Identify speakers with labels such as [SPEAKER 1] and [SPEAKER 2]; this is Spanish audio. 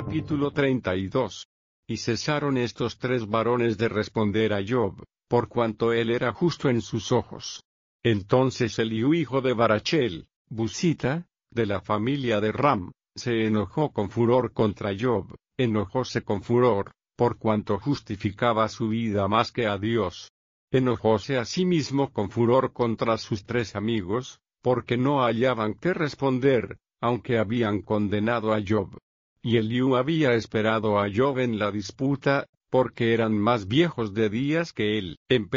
[SPEAKER 1] Capítulo 32. Y cesaron estos tres varones de responder a Job, por cuanto él era justo en sus ojos. Entonces Eliú hijo de Barachel, Busita, de la familia de Ram, se enojó con furor contra Job, enojóse con furor, por cuanto justificaba su vida más que a Dios. Enojóse asimismo con furor contra sus tres amigos, porque no hallaban qué responder, aunque habían condenado a Job. Y Eliú había esperado a Job en la disputa, porque eran más viejos de días que él.